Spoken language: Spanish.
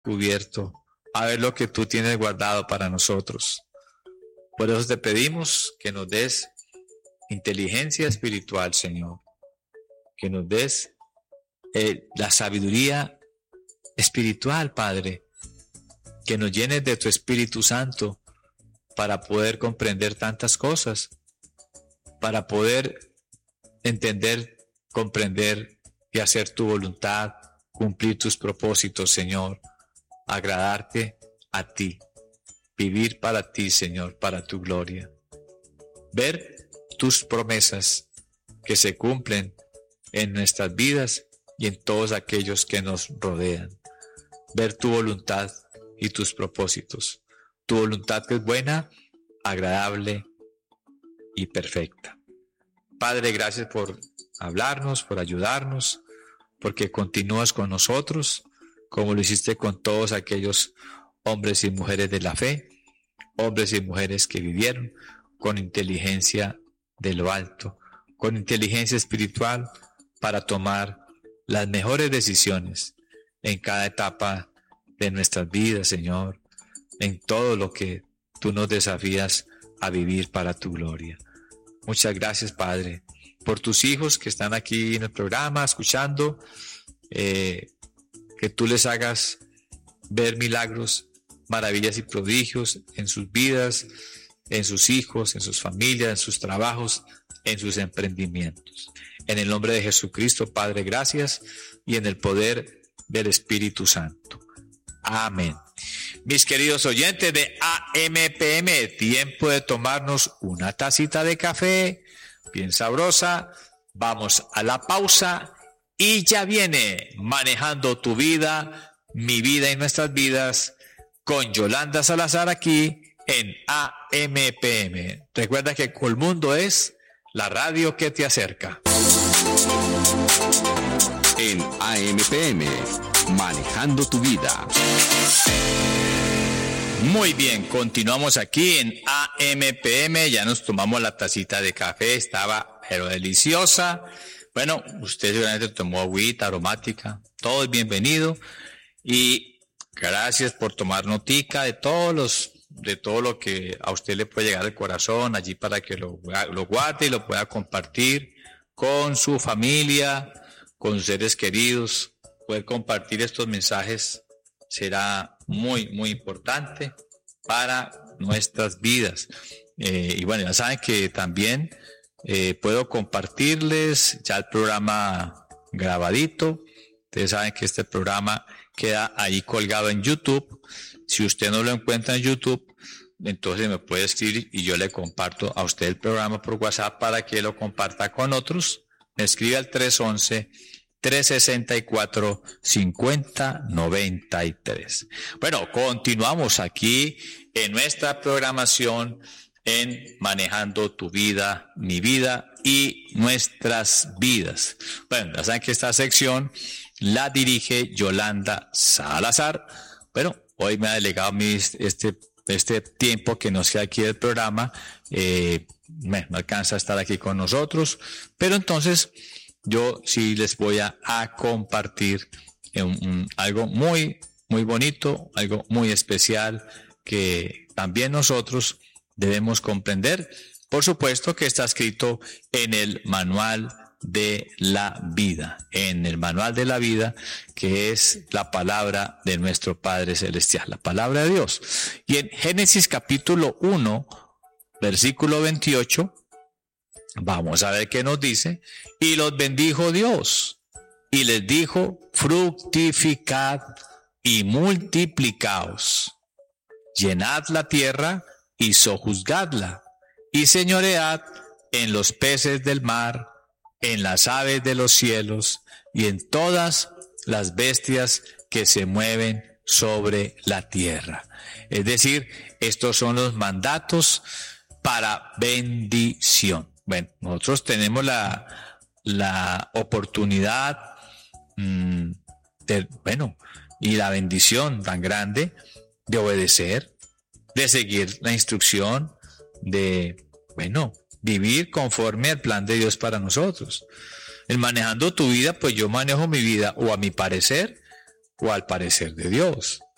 cubierto, a ver lo que tú tienes guardado para nosotros. Por eso te pedimos que nos des inteligencia espiritual, Señor, que nos des la sabiduría espiritual, Padre, que nos llenes de tu Espíritu Santo para poder comprender tantas cosas, para poder entender, comprender y hacer tu voluntad, cumplir tus propósitos, Señor, agradarte a ti, vivir para ti, Señor, para tu gloria, ver tus promesas que se cumplen en nuestras vidas y en todos aquellos que nos rodean, ver tu voluntad y tus propósitos, tu voluntad que es buena, agradable y perfecta. Padre, gracias por hablarnos, por ayudarnos, porque continúas con nosotros, como lo hiciste con todos aquellos hombres y mujeres de la fe, hombres y mujeres que vivieron con inteligencia de lo alto, con inteligencia espiritual para tomar las mejores decisiones en cada etapa de nuestras vidas, Señor, en todo lo que tú nos desafías a vivir para tu gloria. Muchas gracias, Padre, por tus hijos que están aquí en el programa escuchando, que tú les hagas ver milagros, maravillas y prodigios en sus vidas, en sus hijos, en sus familias, en sus trabajos, en sus emprendimientos. En el nombre de Jesucristo, Padre, gracias, y en el poder del Espíritu Santo. Amén. Mis queridos oyentes de AMPM, tiempo de tomarnos una tacita de café bien sabrosa. Vamos a la pausa y ya viene Manejando tu vida, mi vida y nuestras vidas con Yolanda Salazar aquí en AMPM. Recuerda que Colmundo es la radio que te acerca. En AMPM, Manejando tu vida. Muy bien, continuamos aquí en AMPM, ya nos tomamos la tacita de café, estaba pero deliciosa. Bueno, usted seguramente tomó agüita aromática, todo es bienvenido y gracias por tomar notica de todo lo que a usted le puede llegar al corazón allí para que lo guarde y lo pueda compartir con su familia, con sus seres queridos. Poder compartir estos mensajes será muy, muy importante para nuestras vidas. Y bueno, ya saben que también puedo compartirles ya el programa grabadito. Ustedes saben que este programa queda ahí colgado en YouTube. Si usted no lo encuentra en YouTube, entonces me puede escribir y yo le comparto a usted el programa por WhatsApp para que lo comparta con otros. Me escribe al 311-364-5093. Bueno, continuamos aquí en nuestra programación en Manejando tu vida, mi vida y nuestras vidas. Bueno, ya saben que esta sección la dirige Yolanda Salazar. Bueno, hoy me ha delegado este tiempo que nos queda aquí del programa. No alcanza a estar aquí con nosotros, pero entonces yo sí les voy a compartir algo muy, muy bonito, algo muy especial que también nosotros debemos comprender. Por supuesto que está escrito en el manual de la vida, que es la palabra de nuestro Padre Celestial, la palabra de Dios. Y en Génesis capítulo 1, versículo 28, vamos a ver qué nos dice. Y los bendijo Dios y les dijo: fructificad y multiplicaos, llenad la tierra y sojuzgadla, y señoread en los peces del mar, en las aves de los cielos y en todas las bestias que se mueven sobre la tierra. Es decir, estos son los mandatos para bendición. Bueno, nosotros tenemos la oportunidad y la bendición tan grande de obedecer, de seguir la instrucción, de vivir conforme al plan de Dios para nosotros. En Manejando tu vida, pues yo manejo mi vida o a mi parecer o al parecer de Dios.